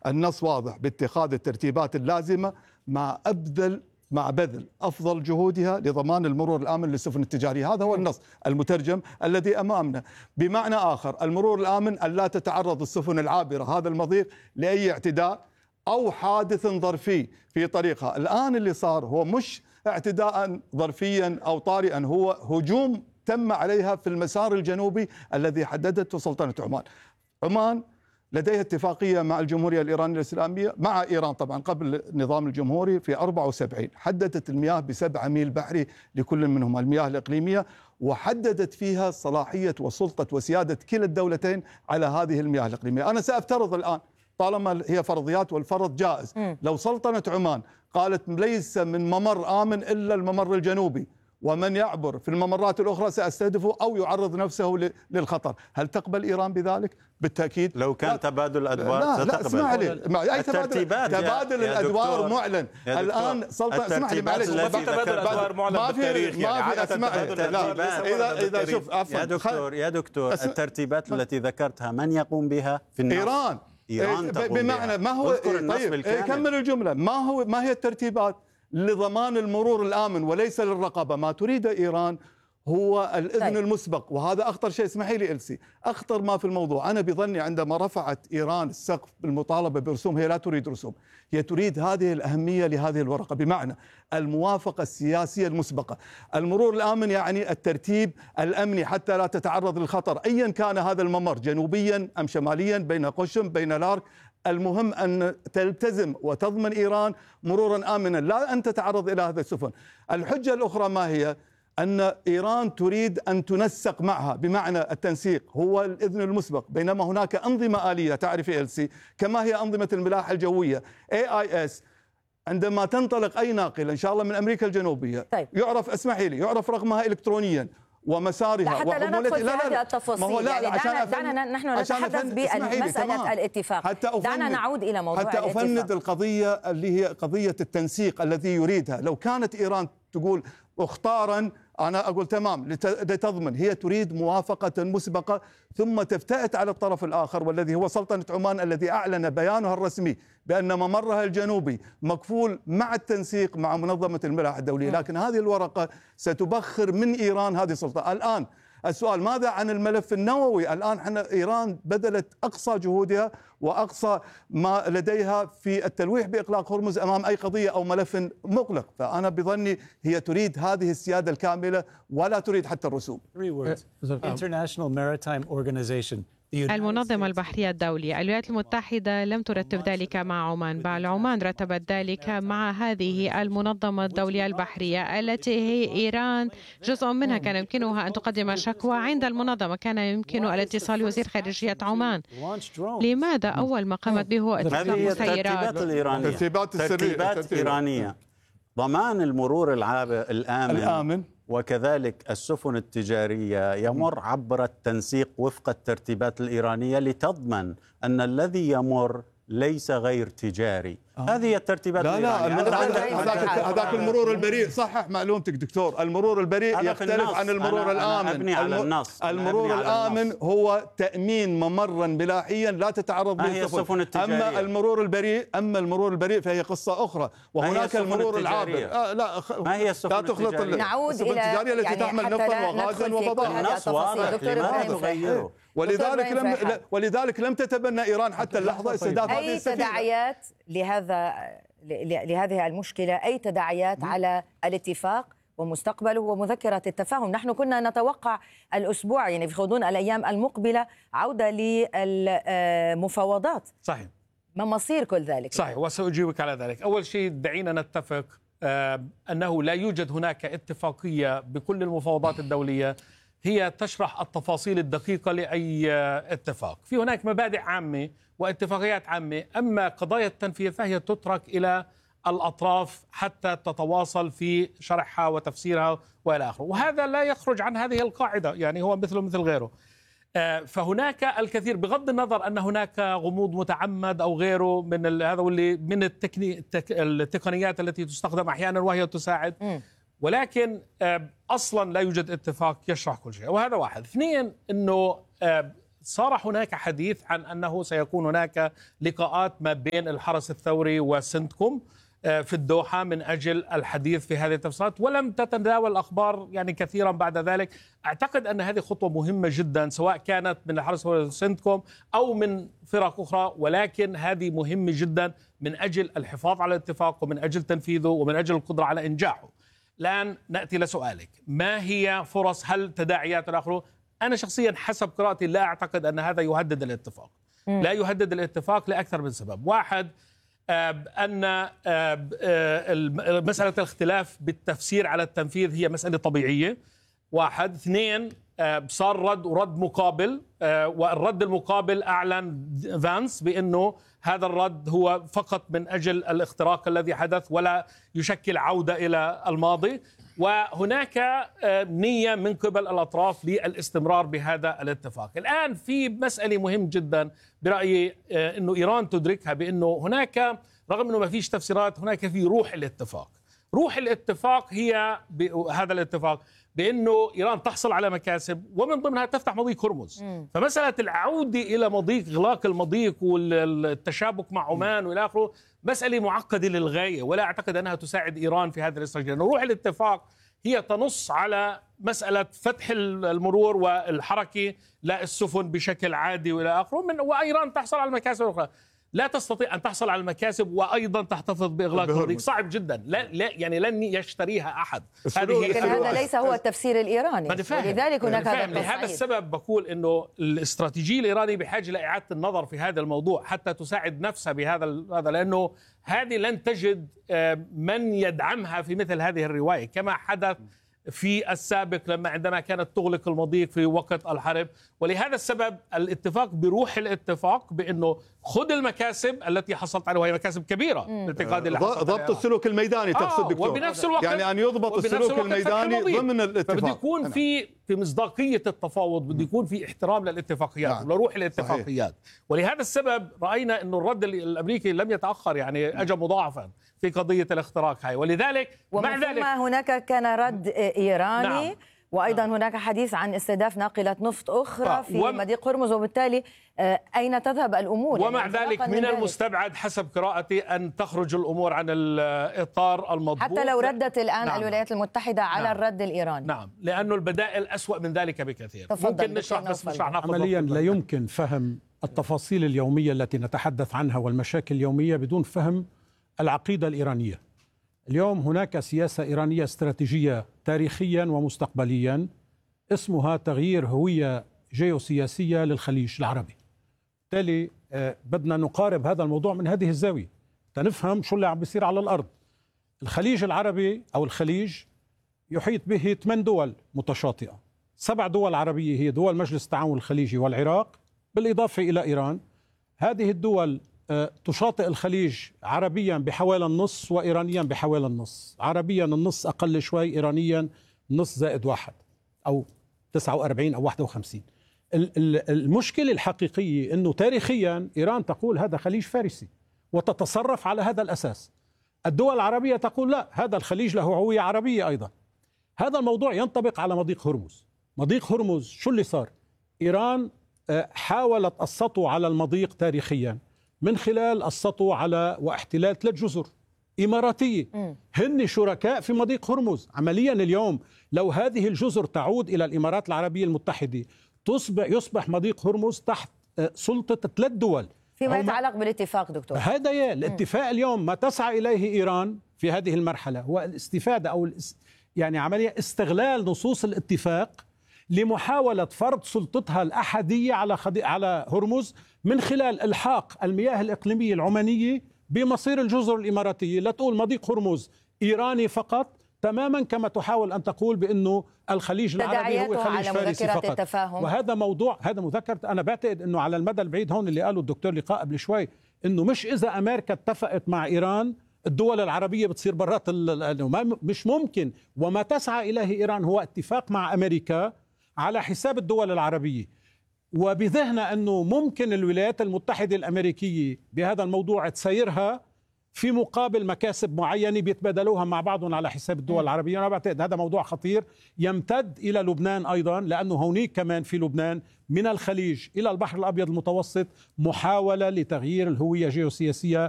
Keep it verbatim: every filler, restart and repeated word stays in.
النص واضح باتخاذ الترتيبات اللازمة مع أبذل مع بذل أفضل جهودها لضمان المرور الآمن للسفن التجارية. هذا هو النص المترجم الذي أمامنا. بمعنى آخر، المرور الآمن أن لا تتعرض السفن العابرة هذا المضيق لأي اعتداء أو حادث ظرفي في طريقها. الآن اللي صار هو مش اعتداء ظرفيا أو طارئا، هو هجوم تم عليها في المسار الجنوبي الذي حددته سلطنة عمان. عمان لديها اتفاقية مع الجمهورية الإيرانية الإسلامية، مع إيران طبعا قبل النظام الجمهوري في أربعة وسبعين، حددت المياه بسبعة ميل بحري لكل منهما، المياه الإقليمية، وحددت فيها صلاحية وسلطة وسيادة كلا الدولتين على هذه المياه الإقليمية. أنا سأفترض الآن طالما هي فرضيات والفرض جائز، م. لو سلطنة عمان قالت ليس من ممر آمن إلا الممر الجنوبي، ومن يعبر في الممرات الأخرى سأستهدفه أو يعرض نفسه للخطر، هل تقبل إيران بذلك؟ بالتأكيد لو كان تبادل الأدوار لا ستقبل. لا اسمع لي، أي تبادل, تبادل يا الأدوار معلن الآن. سلطنة اسمع لي معلش، تبادل الأدوار معلن بالتاريخ، ما في اسمع إذا إذا شوف يا دكتور يا دكتور الترتيبات التي ذكرتها من يقوم بها في النص؟ إيران. إيران تقوم بمعنى ما هو طيب كمل الجملة. ما هو ما هي الترتيبات لضمان المرور الآمن وليس للرقابة؟ ما تريد إيران هو الإذن طيب. المسبق، وهذا أخطر شيء. اسمحي لي إلسي، أخطر ما في الموضوع أنا بظني عندما رفعت إيران السقف بالمطالبة برسوم، هي لا تريد رسوم، هي تريد هذه الأهمية لهذه الورقة، بمعنى الموافقة السياسية المسبقة. المرور الآمن يعني الترتيب الأمني حتى لا تتعرض للخطر أيا كان هذا الممر، جنوبيا أم شماليا، بين قشم بين لارك. المهم أن تلتزم وتضمن إيران مرورا آمنا، لا أن تتعرض إلى هذا السفن. الحجة الأخرى ما هي؟ أن إيران تريد أن تنسق معها، بمعنى التنسيق هو الإذن المسبق، بينما هناك أنظمة آلية تعرف إل سي كما هي أنظمة الملاحة الجوية إيه آي إس. عندما تنطلق أي ناقلة إن شاء الله من أمريكا الجنوبية طيب. يعرف اسمحي لي يعرف رقمها إلكترونيا ومسارها. لا حتى لا ندخل في هذه التفاصيل، يعني دعنا, دعنا نحن نتحدث بمسألة الاتفاق. حتى دعنا نعود إلى موضوع حتى الاتفاق. أفند القضية اللي هي قضية التنسيق الذي يريدها. لو كانت إيران تقول اختارا، أنا أقول تمام لتضمن، هي تريد موافقة مسبقة ثم تفتئت على الطرف الآخر والذي هو سلطنة عمان، الذي أعلن بيانها الرسمي بأن ممرها الجنوبي مكفول مع التنسيق مع منظمة الملاحة الدولية. لكن هذه الورقة ستبخر من إيران هذه السلطة. الآن السؤال ماذا عن الملف النووي؟ الآن حنا إيران بذلت أقصى جهودها وأقصى ما لديها في التلويح بإغلاق هرمز أمام أي قضية أو ملف مغلق. فأنا بظني هي تريد هذه السيادة الكاملة ولا تريد حتى الرسوم. المنظمة البحرية الدولية، الولايات المتحدة لم ترتب ذلك مع عمان، بل عمان رتبت ذلك مع هذه المنظمة الدولية البحرية التي هي إيران جزء منها. كان يمكنها أن تقدم شكوى عند المنظمة، كان يمكن الاتصال بوزير خارجية عمان. لماذا أول ما قامت به هو اتفاق مسيرات؟ الإيرانية ترتيبات, ترتيبات إيرانية ضمان المرور العابر الآمن, الآمن وكذلك السفن التجارية يمر عبر التنسيق وفق الترتيبات الإيرانية لتضمن أن الذي يمر ليس غير تجاري. آه. هذه الترتيبات لا لا هذاك المرور البريء. صحح معلومتك دكتور، المرور البريء يختلف عن المرور أنا الآمن. أنا أبني على النص. المرور الآمن هو تأمين ممرا ملاحيا لا تتعرض له السفن. أما المرور البريء أما المرور البريء فهي قصة أخرى، وهناك المرور العابر. آه لا خ... ما هي السفن لا تخلط التجارية؟ نعود السفن التجارية التي يعني تحمل نفطا وغازا وبضائع. النص واضح، لماذا تغيره؟ ولذلك لم ولذلك لم تتبنى إيران حتى اللحظة استهداف هذه السفينة. أي تداعيات لهذا لهذه المشكلة، أي تداعيات على الاتفاق ومستقبله ومذكرة التفاهم؟ نحن كنا نتوقع الأسبوع يعني في غضون الأيام المقبلة عودة للمفاوضات. صحيح. ما مصير كل ذلك؟ صحيح، وسأجيبك على ذلك. أول شيء دعينا نتفق أنه لا يوجد هناك اتفاقية بكل المفاوضات الدولية هي تشرح التفاصيل الدقيقة لأي اتفاق. في هناك مبادئ عامة واتفاقيات عامة، أما قضايا التنفيذ فهي تترك إلى الأطراف حتى تتواصل في شرحها وتفسيرها وإلى آخره، وهذا لا يخرج عن هذه القاعدة، يعني هو مثله مثل غيره. فهناك الكثير بغض النظر أن هناك غموض متعمد أو غيره من هذا واللي من التكني التقنيات التي تستخدم أحيانا وهي تساعد م. ولكن أصلا لا يوجد اتفاق يشرح كل شيء، وهذا واحد. اثنين، أنه صار هناك حديث عن أنه سيكون هناك لقاءات ما بين الحرس الثوري وسنتكوم في الدوحة من أجل الحديث في هذه التفاصيل، ولم تتداول الأخبار يعني كثيرا بعد ذلك. أعتقد أن هذه خطوة مهمة جدا سواء كانت من الحرس وسنتكوم أو من فرق أخرى، ولكن هذه مهمة جدا من أجل الحفاظ على الاتفاق ومن أجل تنفيذه ومن أجل القدرة على إنجاحه. الآن نأتي لسؤالك، ما هي فرص، هل تداعيات الآخر؟ أنا شخصيا حسب قراءتي لا أعتقد أن هذا يهدد الاتفاق. م. لا يهدد الاتفاق لأكثر من سبب. واحد، أن مسألة الاختلاف بالتفسير على التنفيذ هي مسألة طبيعية. واحد. اثنين، صار رد ورد مقابل، والرد المقابل أعلن فانس بأنه هذا الرد هو فقط من أجل الاختراق الذي حدث ولا يشكل عودة إلى الماضي، وهناك نية من قبل الأطراف للاستمرار بهذا الاتفاق. الآن في مسألة مهم جدا برأيي أنه إيران تدركها، بأنه هناك رغم أنه ما فيش تفسيرات هناك في روح الاتفاق. روح الاتفاق هي هذا الاتفاق بأنه إيران تحصل على مكاسب ومن ضمنها تفتح مضيق هرمز. م. فمسألة العودة إلى مضيق، إغلاق المضيق والتشابك مع عمان والى آخره مسألة معقدة للغاية، ولا أعتقد أنها تساعد إيران في هذه الاستراتيجية. روح الاتفاق هي تنص على مسألة فتح المرور والحركة للسفن بشكل عادي والى آخره، وإيران تحصل على المكاسب الأخرى. لا تستطيع أن تحصل على المكاسب وأيضا تحتفظ بإغلاق المضيق، صعب جدا. لا, لا يعني لن يشتريها أحد. لكن هذا ليس هو التفسير الإيراني، ولذلك هناك هذا التصعيد. لهذا السبب بقول إنه الاستراتيجية الإيرانية بحاجة لإعادة النظر في هذا الموضوع حتى تساعد نفسها بهذا هذا، لأنه هذه لن تجد من يدعمها في مثل هذه الرواية كما حدث في السابق لما عندما كانت تغلق المضيق في وقت الحرب. ولهذا السبب الاتفاق بروح الاتفاق بأنه خذ المكاسب التي حصلت عليها وهي مكاسب كبيرة باعتقاد ضبط السلوك الميداني تقصد دكتور، وبنفس الوقت يعني أن يضبط السلوك الميداني ضمن الاتفاق. فبده يكون في في مصداقية التفاوض، بده يكون في احترام للاتفاقيات نعم. ولروح الاتفاقيات. صحيح. ولهذا السبب رأينا أنه الرد الأمريكي لم يتأخر، يعني أجى مضاعفا في قضية الاختراق هاي. ولذلك مع ذلك هناك كان رد إيراني نعم. وأيضا نعم. هناك حديث عن استهداف ناقلة نفط أخرى آه. في وم... مضيق هرمز، وبالتالي أين تذهب الأمور؟ ومع يعني ذلك من, من المستبعد حسب قراءتي أن تخرج الأمور عن الإطار المضبوط، حتى لو ردت الآن نعم. الولايات المتحدة على نعم. الرد الإيراني. نعم، لأنه البدائل أسوأ من ذلك بكثير. ممكن نشرح بس نشرح عمليا لا يمكن فهم التفاصيل اليومية التي نتحدث عنها والمشاكل اليومية بدون فهم العقيدة الإيرانية. اليوم هناك سياسة إيرانية استراتيجية تاريخيا ومستقبليا اسمها تغيير هوية جيوسياسية للخليج العربي. بالتالي بدنا نقارب هذا الموضوع من هذه الزاوية تنفهم شو اللي عم بيصير على الأرض. الخليج العربي أو الخليج يحيط به ثمان دول متشاطئة، سبع دول عربية هي دول مجلس التعاون الخليجي والعراق بالإضافة إلى إيران. هذه الدول تشاطئ الخليج عربيا بحوالي النص وإيرانيا بحوالي النص. عربيا النص أقل شوي، إيرانيا نص زائد واحد أو تسعة وأربعين أو واحد وخمسين. المشكلة الحقيقية أنه تاريخيا إيران تقول هذا خليج فارسي وتتصرف على هذا الأساس. الدول العربية تقول لا، هذا الخليج له هوية عربية أيضا. هذا الموضوع ينطبق على مضيق هرمز. مضيق هرمز شو اللي صار؟ إيران حاولت السطو على المضيق تاريخيا من خلال السطو على واحتلال ثلاث جزر إماراتية م. هن شركاء في مضيق هرمز. عمليا اليوم لو هذه الجزر تعود إلى الإمارات العربية المتحدة تصبح يصبح مضيق هرمز تحت سلطة ثلاث دول فيما يتعلق بالاتفاق. دكتور، هذا يا الاتفاق اليوم ما تسعى إليه إيران في هذه المرحلة هو الاستفادة أو يعني عملية استغلال نصوص الاتفاق لمحاولة فرض سلطتها الأحدية على على هرمز من خلال إلحاق المياه الإقليمية العمانية بمصير الجزر الإماراتية. لا تقول مضيق هرمز إيراني فقط، تماما كما تحاول أن تقول بأنه الخليج العربي هو خليج فارسي فقط. التفاهم. وهذا موضوع، هذا مذكرة أنا بعتقد أنه على المدى البعيد هون اللي قاله الدكتور لقاء قبل شوي أنه مش إذا أمريكا اتفقت مع إيران الدول العربية بتصير برات، مش ممكن. وما تسعى إليه إيران هو اتفاق مع أمريكا على حساب الدول العربية، وبذهننا أنه ممكن الولايات المتحدة الأمريكية بهذا الموضوع تسيرها في مقابل مكاسب معينة بيتبادلوها مع بعضهم على حساب الدول العربية. أنا بعتقد هذا موضوع خطير يمتد إلى لبنان أيضا، لأنه هونيك كمان في لبنان من الخليج إلى البحر الأبيض المتوسط محاولة لتغيير الهوية الجيوسياسية